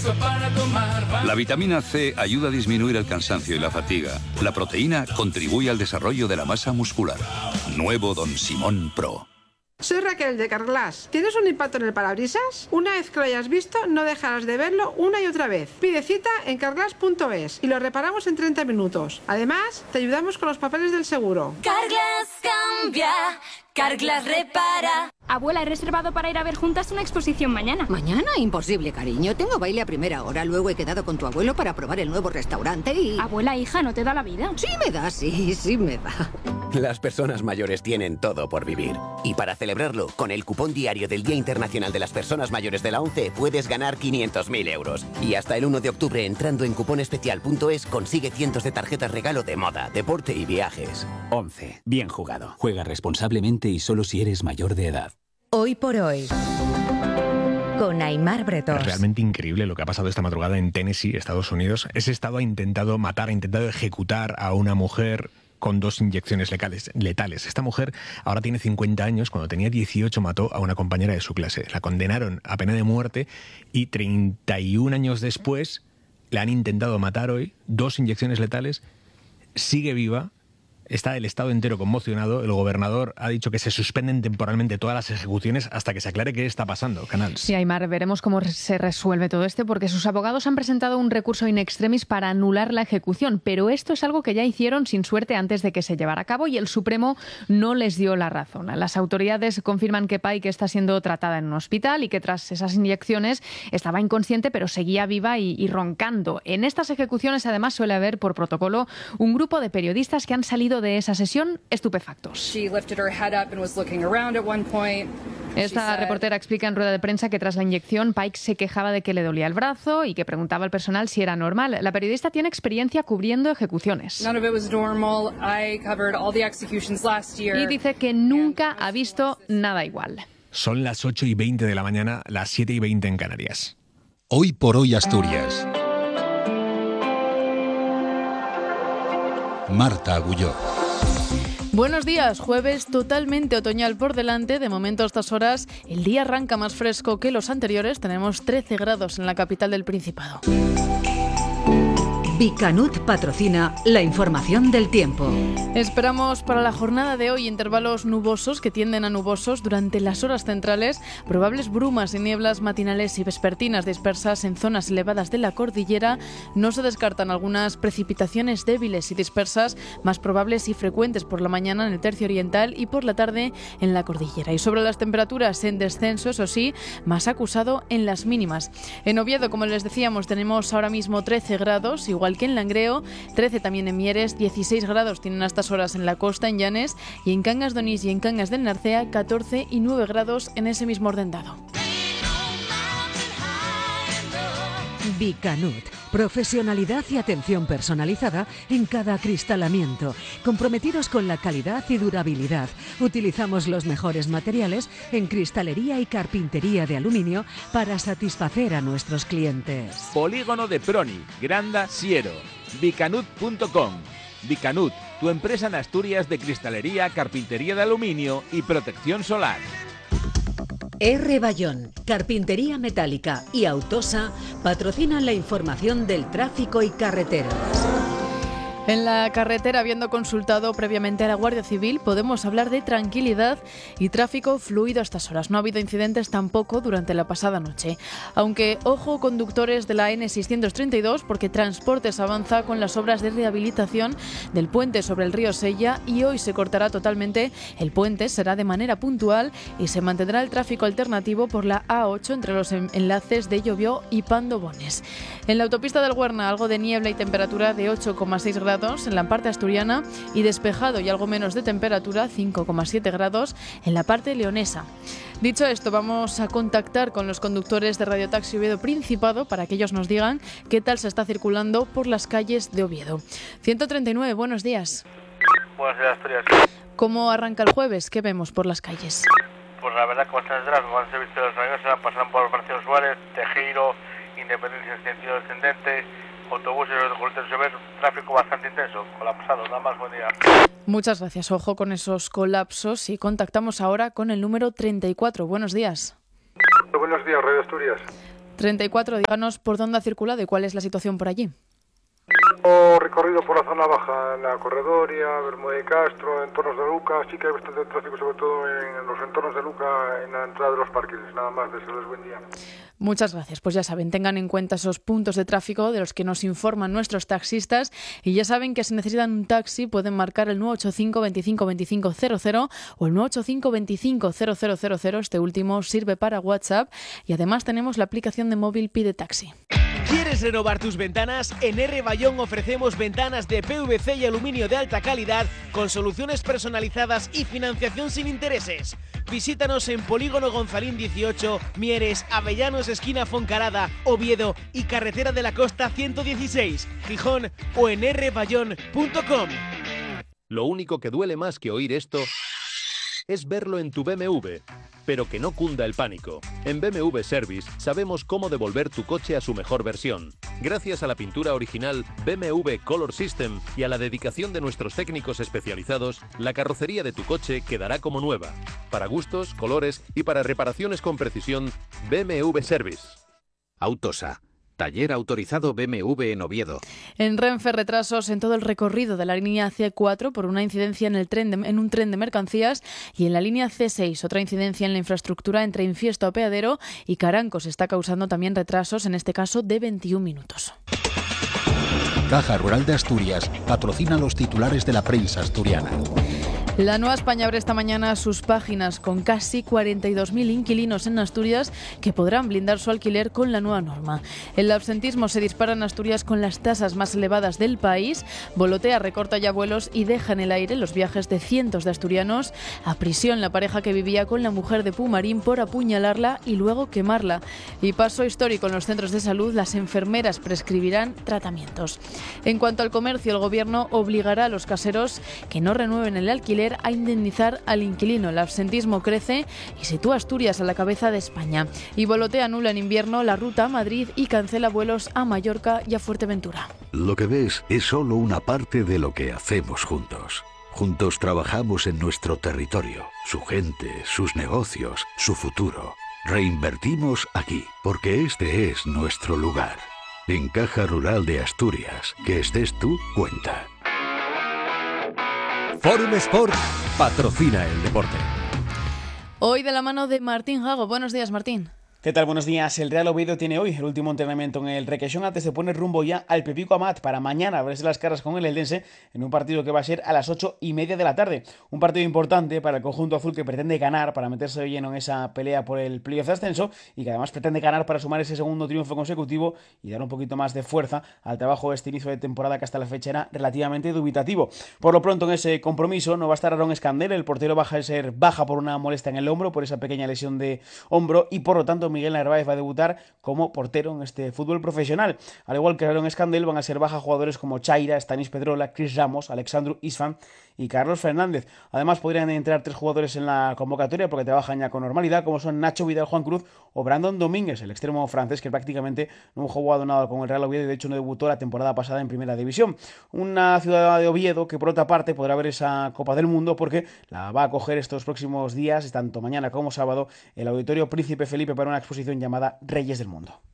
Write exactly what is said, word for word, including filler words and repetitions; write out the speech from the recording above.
La vitamina C ayuda a disminuir el cansancio y la fatiga. La proteína contribuye al desarrollo de la masa muscular. Nuevo Don Simón Pro. Soy Raquel de Carglass. ¿Tienes un impacto en el parabrisas? Una vez que lo hayas visto, no dejarás de verlo una y otra vez. Pide cita en carglass punto es y lo reparamos en treinta minutos. Además, te ayudamos con los papeles del seguro. Carglass cambia, Carglass repara. Abuela, he reservado para ir a ver juntas una exposición mañana. ¿Mañana? Imposible, cariño. Tengo baile a primera hora. Luego he quedado con tu abuelo para probar el nuevo restaurante y... Abuela, hija, ¿no te da la vida? Sí me da, sí, sí me da. Las personas mayores tienen todo por vivir. Y para celebrarlo, con el cupón diario del Día Internacional de las Personas Mayores de la ONCE puedes ganar quinientos mil euros. Y hasta el uno de octubre, entrando en cuponespecial punto es, consigue cientos de tarjetas regalo de moda, deporte y viajes. ONCE. Bien jugado. Juega responsablemente y solo si eres mayor de edad. Hoy por hoy, con Aimar Bretós. Es realmente increíble lo que ha pasado esta madrugada en Tennessee, Estados Unidos. Ese estado ha intentado matar, ha intentado ejecutar a una mujer con dos inyecciones letales, letales. Esta mujer ahora tiene cincuenta años. Cuando tenía dieciocho mató a una compañera de su clase. La condenaron a pena de muerte y treinta y un años después la han intentado matar hoy. Dos inyecciones letales. Sigue viva. Está el Estado entero conmocionado. El gobernador ha dicho que se suspenden temporalmente todas las ejecuciones hasta que se aclare qué está pasando. Canals. Sí, Aimar, veremos cómo se resuelve todo esto, porque sus abogados han presentado un recurso in extremis para anular la ejecución, pero esto es algo que ya hicieron sin suerte antes de que se llevara a cabo y el Supremo no les dio la razón. Las autoridades confirman que Pike está siendo tratada en un hospital y que tras esas inyecciones estaba inconsciente, pero seguía viva y, y roncando. En estas ejecuciones, además, suele haber por protocolo un grupo de periodistas que han salido de esa sesión estupefactos. Esta reportera explica en rueda de prensa que tras la inyección Pike se quejaba de que le dolía el brazo y que preguntaba al personal si era normal. La periodista tiene experiencia cubriendo ejecuciones. Y dice que nunca ha visto nada igual. Son las ocho y veinte de la mañana, las siete y veinte en Canarias. Hoy por hoy Asturias. Marta Agulló. Buenos días, jueves totalmente otoñal por delante. De momento a estas horas el día arranca más fresco que los anteriores. Tenemos trece grados en la capital del Principado. Bicanut patrocina la información del tiempo. Esperamos para la jornada de hoy intervalos nubosos que tienden a nubosos durante las horas centrales, probables brumas y nieblas matinales y vespertinas dispersas en zonas elevadas de la cordillera. No se descartan algunas precipitaciones débiles y dispersas, más probables y frecuentes por la mañana en el tercio oriental y por la tarde en la cordillera. Y sobre las temperaturas en descenso, eso sí, más acusado en las mínimas. En Oviedo, como les decíamos, tenemos ahora mismo trece grados, igual que en Langreo, trece también en Mieres, dieciséis grados tienen a estas horas en la costa, en Llanes, y en Cangas de Onís y en Cangas del Narcea, catorce y nueve grados en ese mismo orden dado. Bicanut, profesionalidad y atención personalizada en cada acristalamiento. Comprometidos con la calidad y durabilidad, utilizamos los mejores materiales en cristalería y carpintería de aluminio para satisfacer a nuestros clientes. Polígono de Proni, Granda, Siero. Bicanut punto com. Bicanut, tu empresa en Asturias de cristalería, carpintería de aluminio y protección solar. R. Bayón, Carpintería Metálica y Autosa patrocinan la información del tráfico y carreteras. En la carretera, habiendo consultado previamente a la Guardia Civil, podemos hablar de tranquilidad y tráfico fluido a estas horas. No ha habido incidentes tampoco durante la pasada noche. Aunque, ojo, conductores de la N seiscientos treinta y dos, porque Transportes avanza con las obras de rehabilitación del puente sobre el río Sella y hoy se cortará totalmente el puente, será de manera puntual y se mantendrá el tráfico alternativo por la A ocho entre los enlaces de Llovió y Pandobones. En la autopista del Huerna, algo de niebla y temperatura de ocho coma seis grados en la parte asturiana y despejado y algo menos de temperatura, cinco coma siete grados en la parte leonesa. Dicho esto, vamos a contactar con los conductores de Radio Taxi Oviedo Principado para que ellos nos digan qué tal se está circulando por las calles de Oviedo. ciento treinta y nueve, buenos días. Buenos días, Asturias. ¿Cómo arranca el jueves? ¿Qué vemos por las calles? Pues la verdad que bastantes tráfico. Han servicio de los amigos, pasan por Operación Suárez, Tejero, Independencia en sentido descendente, autobuses de Llover, tráfico bastante intenso, colapsado. Nada más, buen día. Muchas gracias. Ojo con esos colapsos y contactamos ahora con el número treinta y cuatro. Buenos días. Buenos días, Radio Asturias. treinta y cuatro. Díganos por dónde ha circulado y cuál es la situación por allí. Recorrido por la zona baja, en la Corredoria, Bermúdez de Castro, entornos de Luca. Sí que hay bastante tráfico, sobre todo en los entornos de Luca, en la entrada de los parques. Nada más, desearles buen día. Muchas gracias. Pues ya saben, tengan en cuenta esos puntos de tráfico de los que nos informan nuestros taxistas, y ya saben que si necesitan un taxi pueden marcar el nueve ocho cinco, veinticinco, veinticinco, cero cero o el nueve ocho cinco, veinticinco, cero cero cero cero. Este último sirve para WhatsApp y además tenemos la aplicación de móvil Pide Taxi. ¿Quieres renovar tus ventanas? En R. Bayón ofrecemos ventanas de P V C y aluminio de alta calidad con soluciones personalizadas y financiación sin intereses. Visítanos en Polígono Gonzalín dieciocho, Mieres, Avellanos, esquina Foncarada, Oviedo y Carretera de la Costa ciento dieciséis, Gijón, o en r bayón punto com. Lo único que duele más que oír esto es verlo en tu B M W. Pero que no cunda el pánico. En B M W Service sabemos cómo devolver tu coche a su mejor versión. Gracias a la pintura original B M W Color System y a la dedicación de nuestros técnicos especializados, la carrocería de tu coche quedará como nueva. Para gustos, colores y para reparaciones con precisión, B M W Service. Autosa. Taller autorizado B M W en Oviedo. En Renfe, retrasos en todo el recorrido de la línea C cuatro por una incidencia en, el tren de, en un tren de mercancías, y en la línea C seis otra incidencia en la infraestructura entre Infiesto Apeadero y Carancos está causando también retrasos, en este caso de veintiún minutos. Caja Rural de Asturias patrocina los titulares de la prensa asturiana. La Nueva España abre esta mañana sus páginas con casi cuarenta y dos mil inquilinos en Asturias que podrán blindar su alquiler con la nueva norma. El absentismo se dispara en Asturias con las tasas más elevadas del país. Volotea recorta ya vuelos y deja en el aire los viajes de cientos de asturianos. A prisión la pareja que vivía con la mujer de Pumarín por apuñalarla y luego quemarla. Y paso histórico en los centros de salud, las enfermeras prescribirán tratamientos. En cuanto al comercio, el gobierno obligará a los caseros que no renueven el alquiler a indemnizar al inquilino. El absentismo crece y sitúa a Asturias a la cabeza de España. Y Volotea anula en invierno la ruta a Madrid y cancela vuelos a Mallorca y a Fuerteventura. Lo que ves es solo una parte de lo que hacemos juntos. Juntos trabajamos en nuestro territorio, su gente, sus negocios, su futuro. Reinvertimos aquí, porque este es nuestro lugar. En Caja Rural de Asturias, que estés tú, cuenta. Forum Sport patrocina el deporte. Hoy de la mano de Martín Jago. Buenos días, Martín. ¿Qué tal? Buenos días. El Real Oviedo tiene hoy el último entrenamiento en el Requesón antes de poner rumbo ya al Pepico Amat para mañana verse las caras con el Eldense en un partido que va a ser a las ocho y media de la tarde. Un partido importante para el conjunto azul que pretende ganar para meterse de lleno en esa pelea por el playoff de ascenso y que además pretende ganar para sumar ese segundo triunfo consecutivo y dar un poquito más de fuerza al trabajo de este inicio de temporada que hasta la fecha era relativamente dubitativo. Por lo pronto en ese compromiso no va a estar Aaron Escandel, el portero baja a ser baja por una molestia en el hombro, por esa pequeña lesión de hombro, y por lo tanto Miguel Narváez va a debutar como portero en este fútbol profesional. Al igual que Aaron Escandel, van a ser baja jugadores como Chaira, Stanis Pedrola, Chris Ramos, Alexandru Isfan y Carlos Fernández. Además podrían entrar tres jugadores en la convocatoria porque trabajan ya con normalidad, como son Nacho Vidal, Juan Cruz o Brandon Domínguez, el extremo francés que prácticamente no ha jugado nada con el Real Oviedo y de hecho no debutó la temporada pasada en Primera División. Una ciudad de Oviedo que por otra parte podrá ver esa Copa del Mundo porque la va a acoger estos próximos días, tanto mañana como sábado, el Auditorio Príncipe Felipe para una exposición llamada Reyes del Mundo.